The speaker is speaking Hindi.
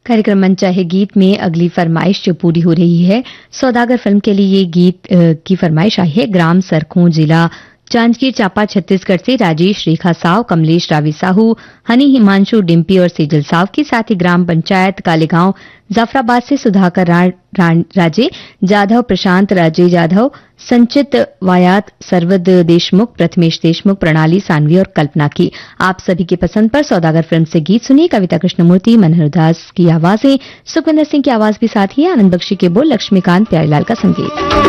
कार्यक्रम मन चाहे गीत में अगली फरमाइश जो पूरी हो रही है, सौदागर फिल्म के लिए ये गीत की फरमाइश आई है। ग्राम सरखों, जिला जांजगीर चांपा, छत्तीसगढ़ से राजेश रेखा साव, कमलेश रावी साहू, हनी हिमांशु, डिम्पी और सेजल साव के साथ ही ग्राम पंचायत कालेगांव जाफराबाद से सुधाकर राजे जाधव, प्रशांत राजे जाधव, संचित वायात, सरवद देशमुख, प्रथमेश देशमुख, प्रणाली सानवी और कल्पना की। आप सभी की पसंद पर सौदागर फिल्म से गीत सुनिए। कविता कृष्णमूर्ति, मनोहर दास की आवाजें, सुखविंदर सिंह की आवाज भी साथ ही है। आनंद बख्शी के बोल, लक्ष्मीकांत प्यारेलाल का संगीत।